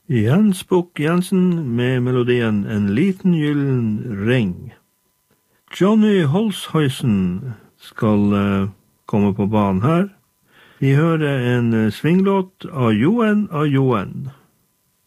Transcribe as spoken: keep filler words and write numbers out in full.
Jens Bukk-Jensen med melodien En liten gyllen ring. Johnny Holshuysen skal uh, komme på banen her. Vi hører en uh, svinglåt av Joen av Joen.